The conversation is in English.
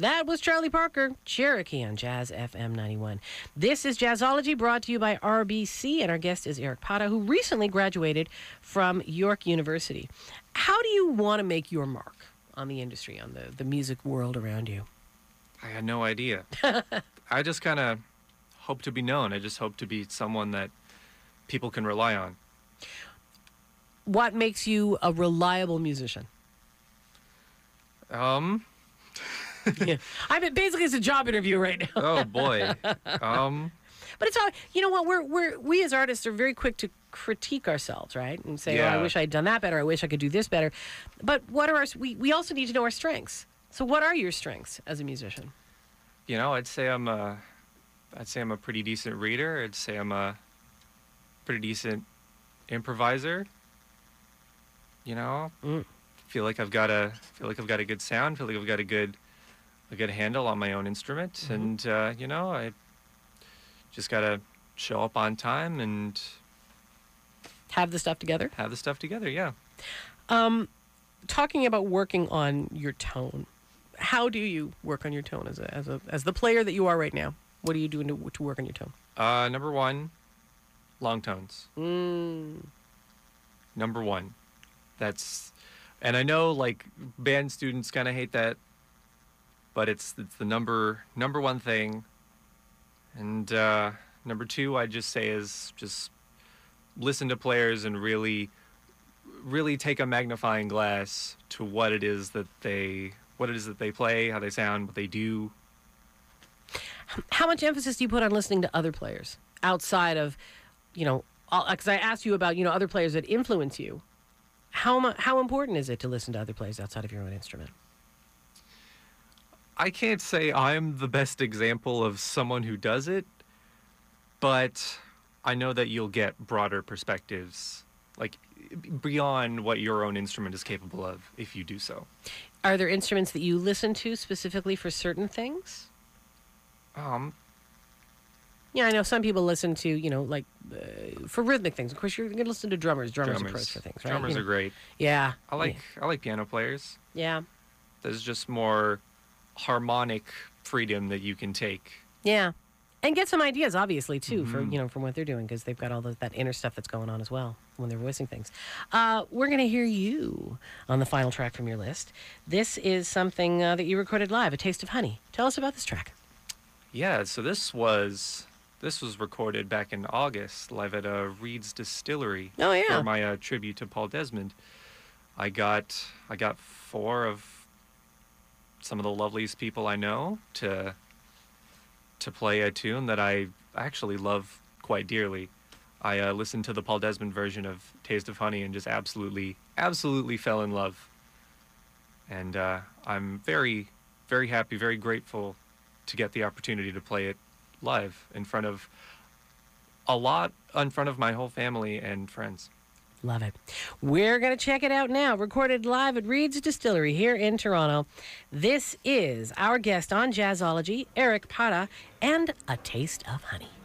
That was Charlie Parker, Cherokee on Jazz FM 91. This is Jazzology, brought to you by RBC, and our guest is Eric Pata, who recently graduated from York University. How do you want to make your mark on the industry, on the music world around you? I had no idea. I just kind of hope to be known. I just hope to be someone that people can rely on. What makes you a reliable musician? Yeah. I mean, basically, it's a job interview right now. Oh boy. But it's all, you know what? We as artists are very quick to critique ourselves, right? And say, Yeah. "Oh, I wish I'd done that better. I wish I could do this better." But what are we also need to know our strengths. So, what are your strengths as a musician? You know, I'd say I'm a pretty decent reader. I'd say I'm a pretty decent improviser. You know, feel like I've got a good sound. Feel like I've got a good handle on my own instrument, and you know, I just gotta show up on time and Have the stuff together? have the stuff together. Yeah. Talking about working on your tone, how do you work on your tone as the player that you are right now? What are you doing to work on your tone? Number one, long tones. Number one. And I know like band students kind of hate that, but it's the number one thing. And number two, I'd just say is just listen to players and really take a magnifying glass to what it is that they play, how they sound, what they do. How much emphasis do you put on listening to other players outside of, because I asked you about, other players that influence you. How important is it to listen to other players outside of your own instrument? I can't say I'm the best example of someone who does it, but I know that you'll get broader perspectives, like beyond what your own instrument is capable of if you do so. Are there instruments that you listen to specifically for certain things? Yeah, I know some people listen to, for rhythmic things. Of course, you're going to listen to drummers' approach for things, right? Drummers are great. Yeah. I like piano players. Yeah. There's just more harmonic freedom that you can take. Yeah. And get some ideas, obviously, too, from what they're doing, because they've got all that inner stuff that's going on as well when they're voicing things. We're going to hear you on the final track from your list. This is something that you recorded live, A Taste of Honey. Tell us about this track. Yeah, so this was recorded back in August, live at Reed's Distillery. Oh, yeah. For my tribute to Paul Desmond. I got 4 of some of the loveliest people I know to play a tune that I actually love quite dearly. I listened to the Paul Desmond version of Taste of Honey and just absolutely fell in love. And I'm very, very happy, very grateful to get the opportunity to play it live in front of my whole family and friends. Love it. We're going to check it out now. Recorded live at Reed's Distillery here in Toronto. This is our guest on Jazzology, Eric Pata, and A Taste of Honey.